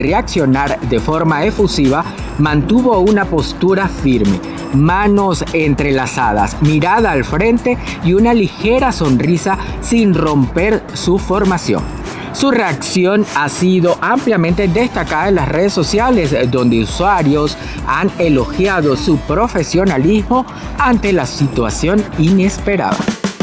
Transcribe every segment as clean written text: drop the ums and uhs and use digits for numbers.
reaccionar de forma efusiva, mantuvo una postura firme, manos entrelazadas, mirada al frente y una ligera sonrisa sin romper su formación. Su reacción ha sido ampliamente destacada en las redes sociales, donde usuarios han elogiado su profesionalismo ante la situación inesperada.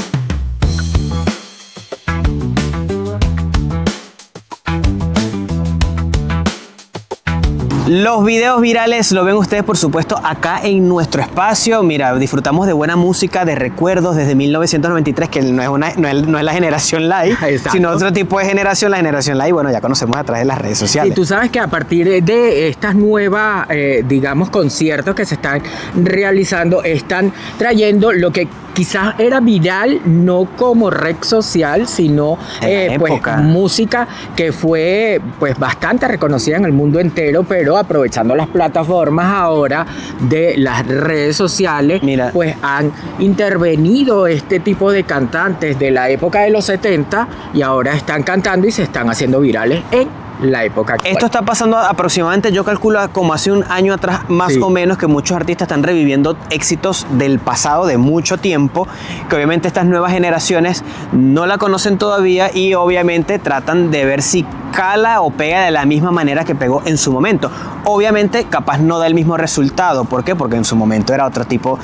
Los videos virales lo ven ustedes, por supuesto, acá en nuestro espacio. Mira, disfrutamos de buena música, de recuerdos desde 1993, que no es la generación Live, sino otro tipo de generación, la generación Live. Bueno, ya conocemos a través de las redes sociales. Y tú sabes que a partir de estas nuevas, digamos, conciertos que se están realizando, están trayendo lo que quizás era viral, no como red social, sino pues música que fue pues bastante reconocida en el mundo entero, pero aprovechando las plataformas ahora de las redes sociales, mira, pues han intervenido este tipo de cantantes de la época de los 70 y ahora están cantando y se están haciendo virales en la época actual. Esto está pasando aproximadamente, yo calculo, como hace un año atrás, más o menos, que muchos artistas están reviviendo éxitos del pasado de mucho tiempo, que obviamente estas nuevas generaciones no la conocen todavía y obviamente tratan de ver si cala o pega de la misma manera que pegó en su momento. Obviamente capaz no da el mismo resultado. ¿Por qué? Porque en su momento era otro tipo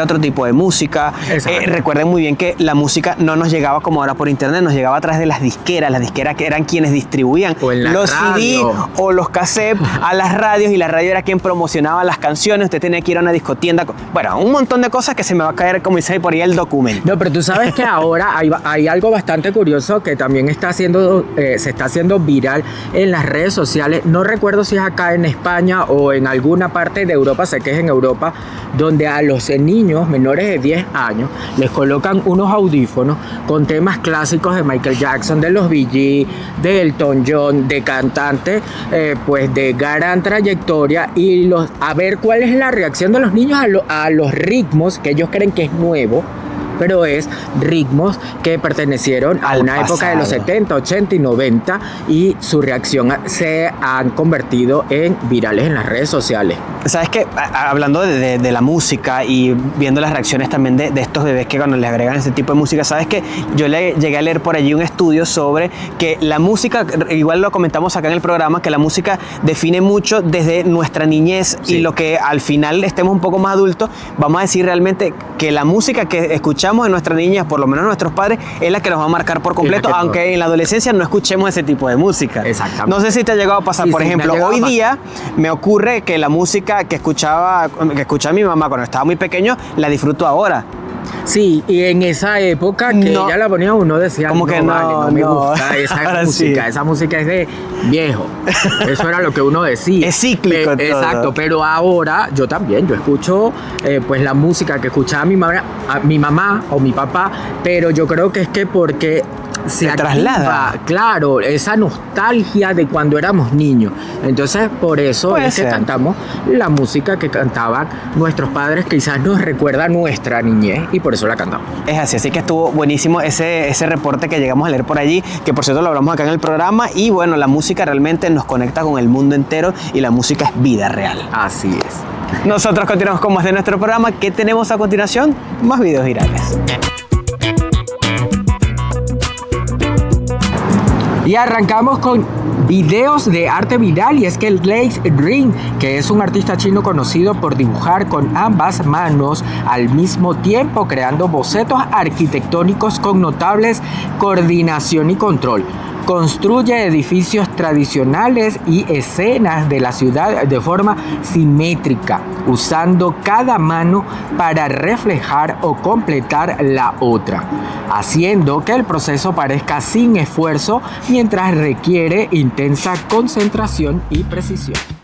de música. Recuerden muy bien que la música no nos llegaba como ahora por internet, nos llegaba a través de las disqueras que eran quienes distribuían los CD o los cassettes a las radios, y la radio era quien promocionaba las canciones. Usted tenía que ir a una discotienda, bueno, un montón de cosas que se me va a caer, como dice por ahí, el documento. No, pero tú sabes que ahora hay algo bastante curioso que también se está haciendo viral en las redes sociales. No recuerdo si es acá en España o en alguna parte de Europa, sé que es en Europa, donde a los niños menores de 10 años les colocan unos audífonos con temas clásicos de Michael Jackson, de los Bee Gees, de Elton John, de cantantes pues de gran trayectoria, y a ver cuál es la reacción de los niños a los ritmos que ellos creen que es nuevo, pero es ritmos que pertenecieron a una época de los 70, 80 y 90, y su reacción se han convertido en virales en las redes sociales. ¿Sabes qué? Hablando de la música y viendo las reacciones también de estos bebés que cuando les agregan este tipo de música, ¿sabes qué? Yo llegué a leer por allí un estudio sobre que la música, igual lo comentamos acá en el programa, que la música define mucho desde nuestra niñez, y lo que al final estemos un poco más adultos, vamos a decir realmente que la música que escuchamos en nuestra niñez, por lo menos nuestros padres, es la que nos va a marcar por completo, aunque en la adolescencia no escuchemos ese tipo de música. Exactamente. No sé si te ha llegado a pasar, por ejemplo, hoy día me ocurre que la música que escuchaba mi mamá cuando estaba muy pequeño, la disfruto ahora. Sí, y en esa época que ella la ponía, uno decía, como que no me gusta esa música, esa música es de viejo. Eso era lo que uno decía. Es cíclico todo. Exacto, pero ahora yo escucho pues la música que escuchaba mi mamá o mi papá, pero yo creo que es que porque se traslada, claro, esa nostalgia de cuando éramos niños. Entonces, por eso es que cantamos la música que cantaban nuestros padres, que quizás nos recuerda a nuestra niñez, y por eso la cantamos. Es así que estuvo buenísimo ese reporte que llegamos a leer por allí, que por cierto lo hablamos acá en el programa, y bueno, la música realmente nos conecta con el mundo entero, y la música es vida real. Así es. Nosotros continuamos con más de nuestro programa. ¿Qué tenemos a continuación? Más videos virales. Y arrancamos con videos de arte viral, y es que el Lei Ring, que es un artista chino conocido por dibujar con ambas manos al mismo tiempo, creando bocetos arquitectónicos con notables coordinación y control. Construye edificios tradicionales y escenas de la ciudad de forma simétrica, usando cada mano para reflejar o completar la otra, haciendo que el proceso parezca sin esfuerzo mientras requiere intensa concentración y precisión.